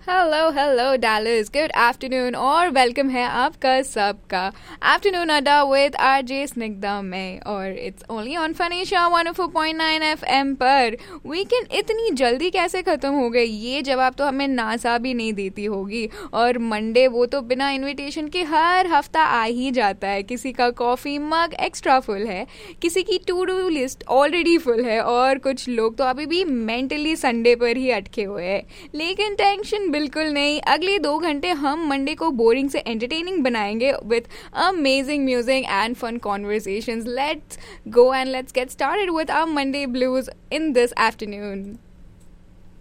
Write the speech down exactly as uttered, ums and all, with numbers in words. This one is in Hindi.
Hello hello Dallas, good afternoon और वेलकम है आपका सबका आफ्टरनून अड्डा विद आरजे स्निग्धा में। और it's only on फनीशा one O four point nine FM पर। वीकेंड इतनी जल्दी कैसे ख़त्म हो गई, ये जवाब तो हमें नासा भी नहीं देती होगी। और मंडे वो तो बिना इनविटेशन के हर हफ्ता आ ही जाता है। किसी का कॉफ़ी मग एक्स्ट्रा फुल है, किसी की to do list already full है, और कुछ लोग तो अभी भी मेंटली संडे पर ही अटके हुए हैं। लेकिन टेंशन बिल्कुल नहीं, अगले दो घंटे हम मंडे को बोरिंग से एंटरटेनिंग बनाएंगे with amazing music and fun conversations. Let's go and let's get started with our Monday blues in this afternoon.